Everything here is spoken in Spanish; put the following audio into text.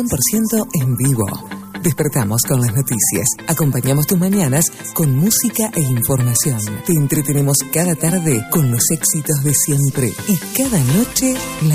100% en vivo. Despertamos con las noticias, acompañamos tus mañanas con música e información. Te entretenemos cada tarde con los éxitos de siempre y cada noche